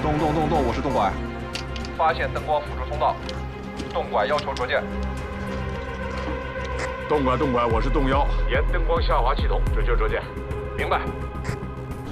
动，我是动拐。 发现灯光辅助通道，动拐要求着舰。 动拐，我是动幺，沿灯光下滑系统准确着舰。 明白。